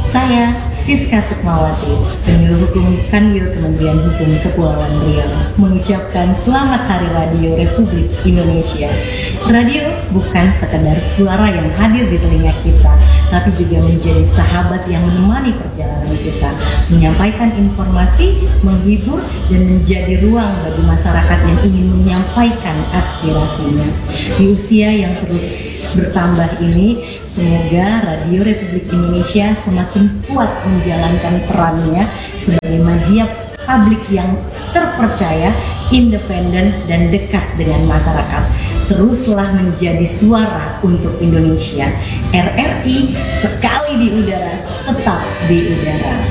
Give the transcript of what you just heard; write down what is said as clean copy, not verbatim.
Saya, Siska Sukmawati, penyuluh hukum Kanwil Kementerian Hukum Kepulauan Riau, mengucapkan selamat Hari Radio Republik Indonesia. Radio bukan sekedar suara yang hadir di telinga kita, tapi juga menjadi sahabat yang menemani perjalanan kita, menyampaikan informasi, menghibur, dan menjadi ruang bagi masyarakat yang ingin menyampaikan aspirasinya. Di usia yang terus bertambah ini, semoga Radio Republik Indonesia semakin kuat menjalankan perannya sebagai media publik yang terpercaya, independen, dan dekat dengan masyarakat. Teruslah menjadi suara untuk Indonesia. RRI sekali di udara, tetap di udara.